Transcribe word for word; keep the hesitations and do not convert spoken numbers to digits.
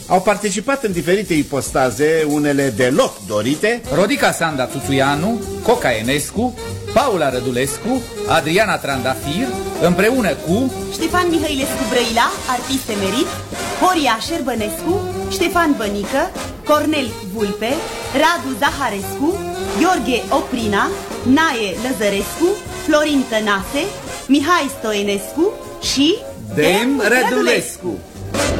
Au participat în diferite ipostaze, unele deloc dorite: Rodica Sanda Tuțuianu, Coca Enescu, Paula Rădulescu, Adriana Trandafir, împreună cu Ștefan Mihailescu Brăila, artist emerit, Horia Șerbănescu, Ștefan Bănică, Cornel Vulpe, Radu Zaharescu, Gheorghe Oprina, Nae Lăzărescu, Florin Tănase, Mihai Stoenescu și Dem Rădulescu.